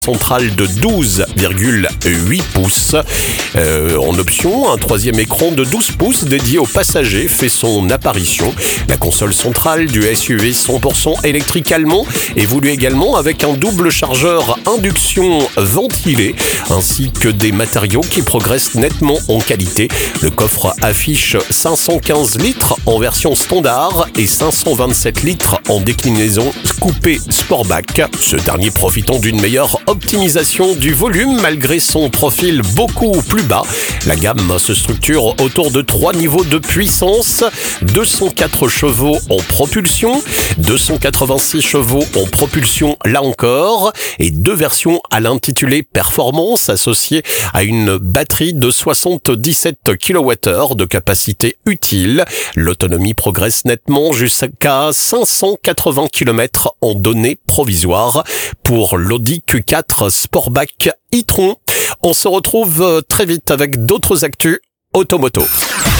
centrale de 12,8 pouces. En option, un troisième écran de 12 pouces dédié aux passagers fait son apparition. La console centrale du SUV 100% électrique allemand évolue également avec un double chargeur induction ventilé ainsi que des matériaux qui progressent nettement en qualité. Le coffre affiche 515 litres en version standard et 527 litres en déclinaison coupé Sportback. Ce dernier profitant d'une meilleure optimisation du volume malgré son profil beaucoup plus bas. La gamme se structure autour de 3 niveaux de puissance, 204 chevaux en propulsion, 286 chevaux en propulsion là encore, et 2 versions à l'intitulé Performance associées à une batterie de 77 kWh de capacité utile. L'autonomie progresse nettement jusqu'à 580 km en données provisoires pour l'Audi Q4 Sportback e-tron. On se retrouve très vite avec d'autres actus automoto.